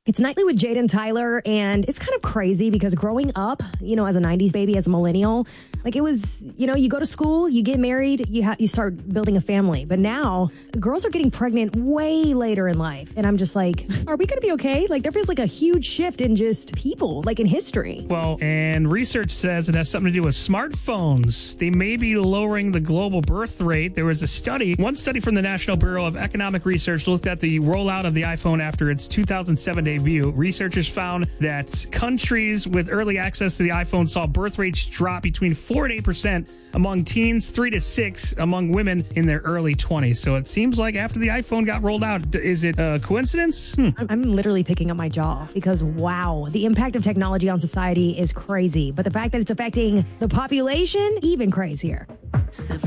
It's Nightly with Jade and Tyler, and it's kind of crazy because growing up, as a 90s baby, as a millennial, it was, you go to school, you get married, you start building a family. But now, girls are getting pregnant way later in life. And I'm just like, are we going to be okay? There feels like a huge shift in just people, in history. Well, and research says it has something to do with smartphones. They may be lowering the global birth rate. There was one study from the National Bureau of Economic Research looked at the rollout of the iPhone after its 2007 debut. Researchers found that countries with early access to the iPhone saw birth rates drop between 4 and 8% among teens, 3 to 6 among women in their early 20s. So it seems like after the iPhone got rolled out, is it a coincidence? I'm literally picking up my jaw because, wow, the impact of technology on society is crazy. But the fact that it's affecting the population, even crazier.